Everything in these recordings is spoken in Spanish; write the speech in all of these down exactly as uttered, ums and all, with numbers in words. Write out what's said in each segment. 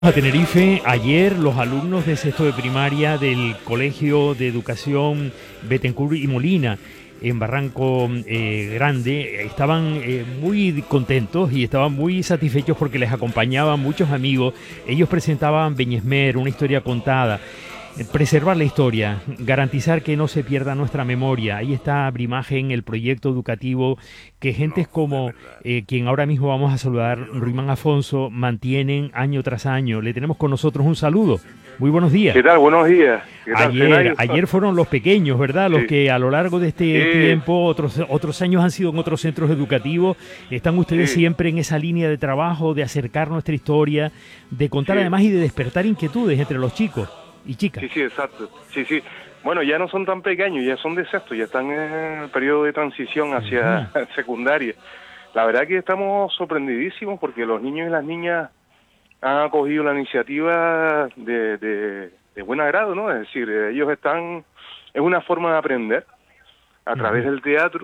A Tenerife, ayer los alumnos de sexto de primaria del Colegio de Educación Bettencourt y Molina en Barranco eh, Grande estaban eh, muy contentos y estaban muy satisfechos porque les acompañaban muchos amigos. Ellos presentaban Beñesmer, una historia contada. Preservar la historia, garantizar que no se pierda nuestra memoria. Ahí está Brimagen, el proyecto educativo que gentes como eh, quien ahora mismo vamos a saludar, Ruimán Afonso, mantienen año tras año. Le tenemos con nosotros un saludo. Muy buenos días. ¿Qué tal? Buenos días. ¿Qué tal, Ayer, ayer fueron los pequeños, ¿verdad? Los Sí. que a lo largo de este Sí. tiempo, otros, otros años han sido en otros centros educativos. Están ustedes Sí. siempre en esa línea de trabajo, de acercar nuestra historia, de contar Sí. además y de despertar inquietudes entre los chicos y chicas. Sí, sí, exacto. Sí, sí. Bueno, ya no son tan pequeños, ya son de sexto, ya están en el periodo de transición hacia Ujú. secundaria. La verdad que estamos sorprendidísimos porque los niños y las niñas han acogido la iniciativa de, de, de buen agrado, ¿no? Es decir, ellos están... Es una forma de aprender a través Ujú. del teatro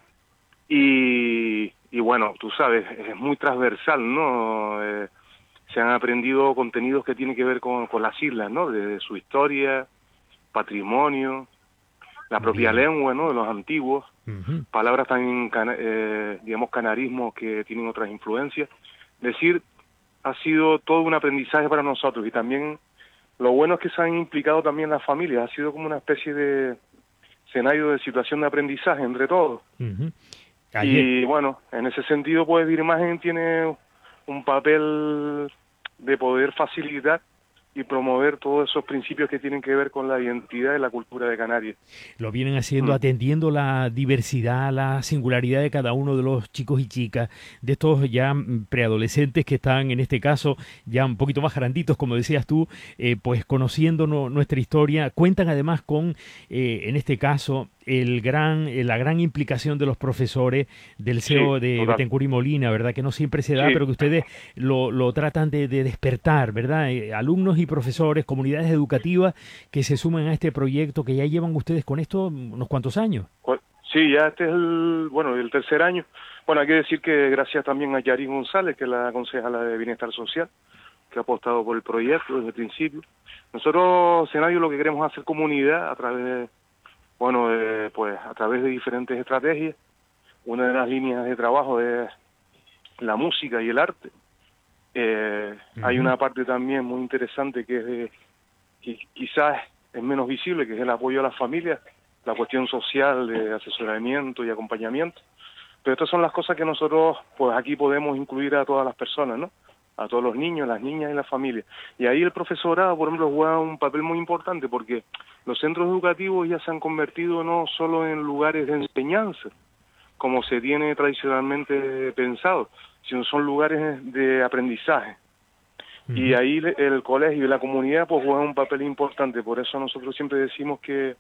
y, y bueno, tú sabes, es muy transversal, ¿no? Eh, se han aprendido contenidos que tienen que ver con, con las islas, ¿no? De, de su historia, patrimonio, la propia Bien. lengua, ¿no? De los antiguos, Ujú. palabras también, cana- eh, digamos, canarismos que tienen otras influencias. Es decir, ha sido todo un aprendizaje para nosotros y también lo bueno es que se han implicado también las familias, ha sido como una especie de escenario de situación de aprendizaje entre todos. Ujú. Ayer, Y bueno, en ese sentido, pues Birmagen tiene un papel de poder facilitar y promover todos esos principios que tienen que ver con la identidad y la cultura de Canarias. lo vienen haciendo Mm. atendiendo la diversidad, la singularidad de cada uno de los chicos y chicas, de estos ya mm, preadolescentes que están en este caso ya un poquito más granditos, como decías tú, eh, pues conociendo no- nuestra historia. Cuentan además con, eh, en este caso, el gran, eh, la gran implicación de los profesores del Sí, C E O de total. Bettencourt y Molina, ¿verdad? Que no siempre se da, Sí, pero que ustedes lo, lo tratan de, de despertar, ¿verdad? Eh, alumnos y profesores, comunidades educativas que se sumen a este proyecto que ya llevan ustedes con esto unos cuantos años. cu- sí, ya este es el, bueno, el tercer año. Bueno, hay que decir que gracias también a Yarin González, que es la concejala de Bienestar Social, que ha apostado por el proyecto desde el principio. Nosotros, Senadio, lo que queremos es hacer comunidad a través, bueno, eh, pues a través de diferentes estrategias. Una de las líneas de trabajo es la música y el arte. Eh, hay Ujú. una parte también muy interesante que es de, que quizás es menos visible, que es el apoyo a las familias, la cuestión social de asesoramiento y acompañamiento. Pero estas son las cosas que nosotros, pues aquí podemos incluir a todas las personas, ¿no? A todos los niños, las niñas y las familias. Y ahí el profesorado, por ejemplo, juega un papel muy importante porque los centros educativos ya se han convertido no solo en lugares de enseñanza, como se tiene tradicionalmente pensado, sino son lugares de aprendizaje. Y Ujú. ahí le- el colegio y la comunidad pues juegan un papel importante. Por eso nosotros siempre decimos que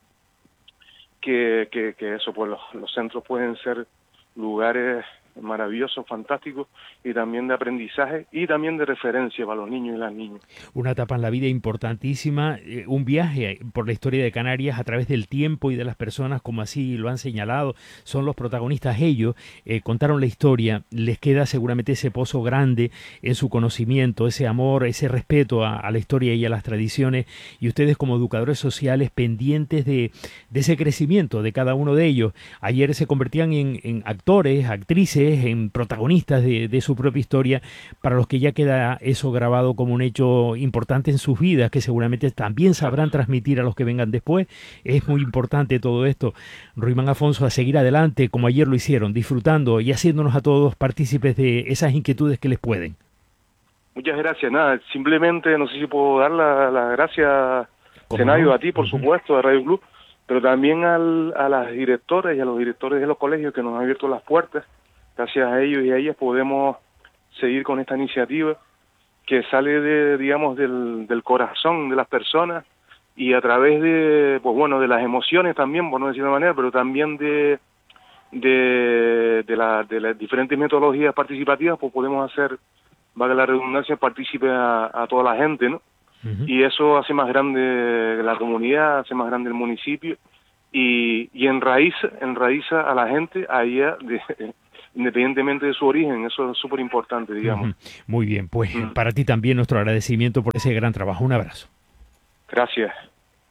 que, que, que eso, pues los, los centros pueden ser lugares maravillosos, fantásticos, y también de aprendizaje y también de referencia para los niños y las niñas. Una etapa en la vida importantísima, eh, un viaje por la historia de Canarias a través del tiempo y de las personas, como así lo han señalado, son los protagonistas ellos, eh, contaron la historia, les queda seguramente ese pozo grande en su conocimiento, ese amor, ese respeto a, a la historia y a las tradiciones, y ustedes como educadores sociales pendientes de, de ese crecimiento de cada uno de ellos. Ayer se convertían en, en actores, actrices, en protagonistas de, de su propia historia, para los que ya queda eso grabado como un hecho importante en sus vidas, que seguramente también Exacto. sabrán transmitir a los que vengan después. Es muy importante todo esto. Ruimán Afonso, a seguir adelante como ayer lo hicieron, disfrutando y haciéndonos a todos partícipes de esas inquietudes que les pueden. Muchas gracias. Nada, simplemente no sé si puedo dar las la gracias, ¿Cómo Zenayo, no? a ti, por Ujú. supuesto, a Radio Club, pero también al, a las directoras y a los directores de los colegios que nos han abierto las puertas. Gracias a ellos y a ellas podemos seguir con esta iniciativa que sale de, digamos, del, del corazón de las personas y a través de, pues bueno, de las emociones también, por no decir de una manera, pero también de de, de, la, de las diferentes metodologías participativas, pues podemos hacer, valga la redundancia, partícipe a, a toda la gente, ¿no? Ujú. Y eso hace más grande la comunidad, hace más grande el municipio y, y enraíza, enraíza a la gente allá de, independientemente de su origen. Eso es súper importante, digamos. Uh-huh. Muy bien, pues Mm. para ti también nuestro agradecimiento por ese gran trabajo. Un abrazo. Gracias.